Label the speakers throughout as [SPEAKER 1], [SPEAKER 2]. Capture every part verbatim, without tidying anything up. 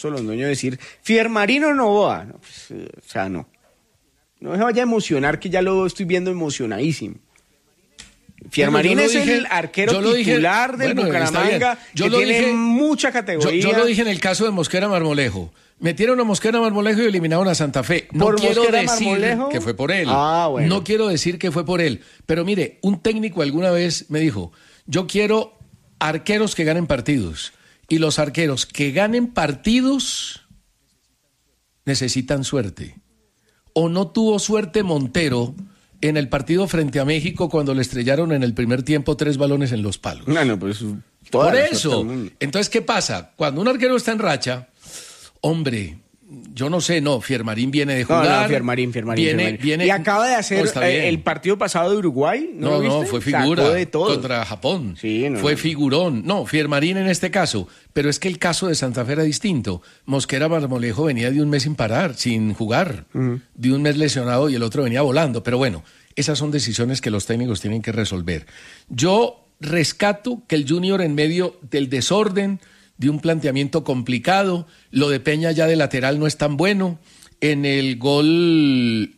[SPEAKER 1] Fausto Londoño decir Fiermarino Novoa. No, pues, eh, o sea, no. No se vaya a emocionar, que ya lo estoy viendo emocionadísimo. Fiermarín es dije, el arquero titular dije, del bueno, Bucaramanga, yo que lo tiene dije, mucha categoría.
[SPEAKER 2] Yo, yo lo dije en el caso de Mosquera Marmolejo. Metieron a Mosquera Marmolejo y eliminaron a Santa Fe. No
[SPEAKER 1] ¿Por
[SPEAKER 2] quiero
[SPEAKER 1] Mosquera
[SPEAKER 2] decir
[SPEAKER 1] Marmolejo?
[SPEAKER 2] que fue por él.
[SPEAKER 1] Ah, bueno.
[SPEAKER 2] No quiero decir que fue por él. Pero mire, un técnico alguna vez me dijo, yo quiero arqueros que ganen partidos. Y los arqueros que ganen partidos necesitan suerte. O no tuvo suerte Montero en el partido frente a México cuando le estrellaron en el primer tiempo tres balones en los palos.
[SPEAKER 1] No, no, pues toda
[SPEAKER 2] por eso. Entonces, ¿qué pasa? Cuando un arquero está en racha, hombre, yo no sé, no, Fiermarín viene de jugar.
[SPEAKER 1] No, no, Fiermarín, Fiermarín,
[SPEAKER 2] viene,
[SPEAKER 1] Fiermarín.
[SPEAKER 2] Viene,
[SPEAKER 1] y acaba de hacer
[SPEAKER 2] no,
[SPEAKER 1] eh, el partido pasado de Uruguay, ¿no,
[SPEAKER 2] no,
[SPEAKER 1] lo viste?
[SPEAKER 2] no, fue figura
[SPEAKER 1] Sacó de todo.
[SPEAKER 2] Contra Japón.
[SPEAKER 1] Sí, no,
[SPEAKER 2] fue
[SPEAKER 1] no.
[SPEAKER 2] figurón. No, Fiermarín en este caso. Pero es que el caso de Santa Fe era distinto. Mosquera Marmolejo venía de un mes sin parar, sin jugar. Uh-huh. De un mes lesionado y el otro venía volando. Pero bueno, esas son decisiones que los técnicos tienen que resolver. Yo rescato que el Junior, en medio del desorden, de un planteamiento complicado, lo de Peña ya de lateral no es tan bueno. En el gol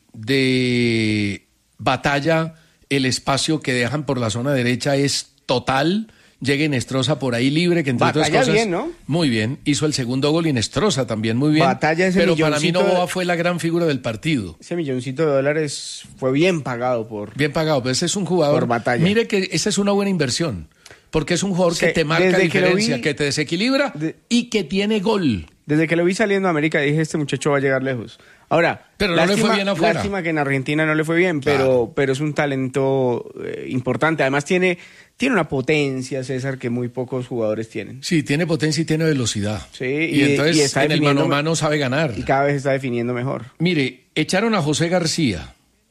[SPEAKER 2] de Batalla, el espacio que dejan por la zona derecha es total. Llega Inestrosa por ahí libre, que entre
[SPEAKER 1] Batalla
[SPEAKER 2] otras cosas,
[SPEAKER 1] bien, ¿no?
[SPEAKER 2] Muy bien. Hizo el segundo gol Inestrosa también muy bien.
[SPEAKER 1] Batalla ese
[SPEAKER 2] pero para mí Novoa
[SPEAKER 1] de...
[SPEAKER 2] fue la gran figura del partido.
[SPEAKER 1] Ese milloncito de dólares fue bien pagado por...
[SPEAKER 2] Bien pagado, pero ese es un jugador...
[SPEAKER 1] Por Batalla.
[SPEAKER 2] Mire que esa es una buena inversión. Porque es un jugador que, que te marca diferencia, que, vi, que te desequilibra de, y que tiene gol.
[SPEAKER 1] Desde que lo vi saliendo a América dije, este muchacho va a llegar lejos. Ahora,
[SPEAKER 2] pero no
[SPEAKER 1] lástima,
[SPEAKER 2] le fue bien afuera.
[SPEAKER 1] Lástima que en Argentina no le fue bien, claro. pero, pero es un talento eh, importante. Además tiene, tiene una potencia, César, que muy pocos jugadores tienen.
[SPEAKER 2] Sí, tiene potencia y tiene velocidad.
[SPEAKER 1] Sí,
[SPEAKER 2] y, y entonces y está en el mano a mano sabe ganar.
[SPEAKER 1] Y cada vez está definiendo mejor.
[SPEAKER 2] Mire, echaron a José García.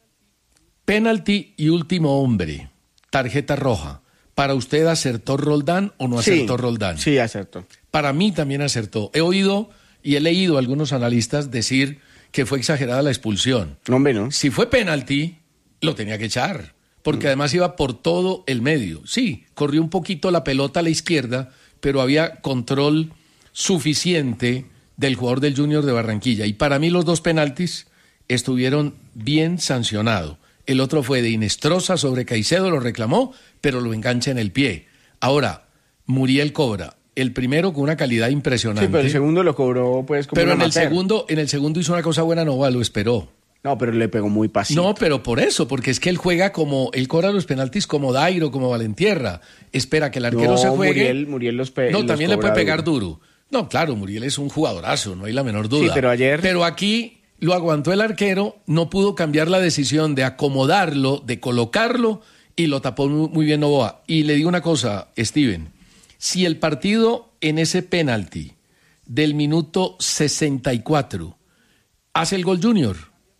[SPEAKER 2] Penalti y último hombre. Tarjeta roja. ¿Para usted acertó Roldán o no acertó
[SPEAKER 1] sí,
[SPEAKER 2] Roldán?
[SPEAKER 1] Sí, acertó.
[SPEAKER 2] Para mí también acertó. He oído y he leído a algunos analistas decir que fue exagerada la expulsión.
[SPEAKER 1] No, hombre, no.
[SPEAKER 2] Si fue penalti, lo tenía que echar, porque mm. además iba por todo el medio. Sí, corrió un poquito la pelota a la izquierda, pero había control suficiente del jugador del Junior de Barranquilla. Y para mí los dos penaltis estuvieron bien sancionados. El otro fue de Inestrosa sobre Caicedo, lo reclamó, pero lo engancha en el pie. Ahora, Muriel cobra. El primero con una calidad impresionante.
[SPEAKER 1] Sí, pero el segundo lo cobró pues como
[SPEAKER 2] Pero en el
[SPEAKER 1] amateur.
[SPEAKER 2] segundo, en el segundo hizo una cosa buena, Novoa, lo esperó.
[SPEAKER 1] No, pero le pegó muy pasito.
[SPEAKER 2] No, pero por eso, porque es que él juega como, él cobra los penaltis como Dairo, como Valentierra. Espera que el arquero
[SPEAKER 1] no,
[SPEAKER 2] se juegue.
[SPEAKER 1] Muriel, Muriel los pe-
[SPEAKER 2] No,
[SPEAKER 1] los
[SPEAKER 2] también le puede pegar
[SPEAKER 1] duro.
[SPEAKER 2] duro. No, claro, Muriel es un jugadorazo, no hay la menor duda.
[SPEAKER 1] Sí, pero ayer...
[SPEAKER 2] Pero aquí lo aguantó el arquero, no pudo cambiar la decisión de acomodarlo, de colocarlo, y lo tapó muy bien Novoa. Y le digo una cosa, Steven, si el partido en ese penalti del minuto sesenta y cuatro hace el gol Junior,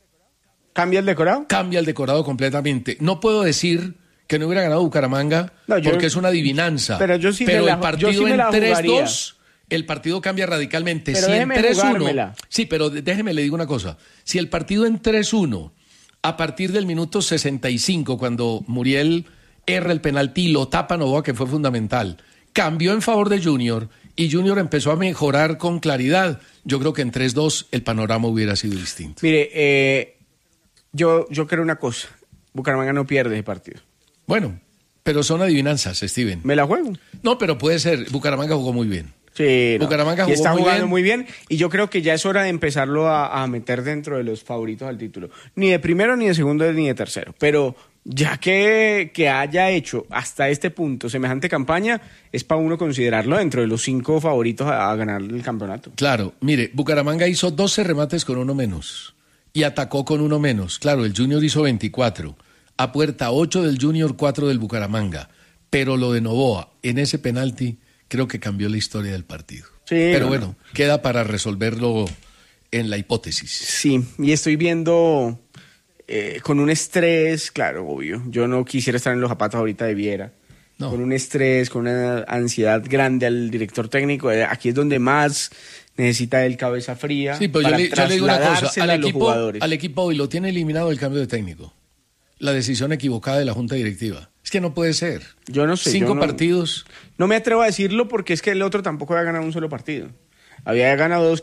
[SPEAKER 1] ¿cambia el decorado?
[SPEAKER 2] Cambia el decorado completamente. No puedo decir que no hubiera ganado Bucaramanga, no, yo, porque es una adivinanza.
[SPEAKER 1] Pero yo sí
[SPEAKER 2] pero
[SPEAKER 1] me la,
[SPEAKER 2] el partido
[SPEAKER 1] yo sí me la
[SPEAKER 2] en tres
[SPEAKER 1] jugaría.
[SPEAKER 2] dos, el partido cambia radicalmente.
[SPEAKER 1] Pero
[SPEAKER 2] si en tres uno, sí, pero déjeme le digo una cosa. Si el partido en tres uno, a partir del minuto sesenta y cinco, cuando Muriel erra el penalti y lo tapa Novoa, que fue fundamental, cambió en favor de Junior y Junior empezó a mejorar con claridad, yo creo que en tres dos el panorama hubiera sido distinto.
[SPEAKER 1] Mire, eh, yo, yo creo una cosa, Bucaramanga no pierde ese partido.
[SPEAKER 2] Bueno, pero son adivinanzas, Steven.
[SPEAKER 1] ¿Me la juego?
[SPEAKER 2] No, pero puede ser, Bucaramanga jugó muy bien.
[SPEAKER 1] Sí, no.
[SPEAKER 2] Bucaramanga jugó
[SPEAKER 1] y está
[SPEAKER 2] muy
[SPEAKER 1] jugando
[SPEAKER 2] bien.
[SPEAKER 1] muy bien y yo creo que ya es hora de empezarlo a, a meter dentro de los favoritos al título. Ni de primero, ni de segundo, ni de tercero. Pero ya que, que haya hecho hasta este punto semejante campaña, es para uno considerarlo dentro de los cinco favoritos a, a ganar el campeonato.
[SPEAKER 2] Claro, mire, Bucaramanga hizo doce remates con uno menos y atacó con uno menos. Claro, el Junior hizo veinticuatro. A puerta ocho del Junior, cuatro del Bucaramanga. Pero lo de Novoa en ese penalti creo que cambió la historia del partido.
[SPEAKER 1] Sí,
[SPEAKER 2] pero
[SPEAKER 1] no,
[SPEAKER 2] bueno,
[SPEAKER 1] no.
[SPEAKER 2] queda para resolverlo en la hipótesis.
[SPEAKER 1] Sí, y estoy viendo eh, con un estrés, claro, obvio. Yo no quisiera estar en los zapatos ahorita de Viera. No. Con un estrés, con una ansiedad grande al director técnico. Aquí es donde más necesita el cabeza fría.
[SPEAKER 2] Sí, pero
[SPEAKER 1] para
[SPEAKER 2] yo le, yo le digo una cosa, al
[SPEAKER 1] a los
[SPEAKER 2] equipo,
[SPEAKER 1] jugadores.
[SPEAKER 2] al equipo hoy lo tiene eliminado el cambio de técnico. La decisión equivocada de la Junta Directiva. Es que no puede ser.
[SPEAKER 1] Yo no sé.
[SPEAKER 2] Cinco
[SPEAKER 1] yo no,
[SPEAKER 2] partidos.
[SPEAKER 1] No me atrevo a decirlo porque es que el otro tampoco había ganado un solo partido. Había ganado dos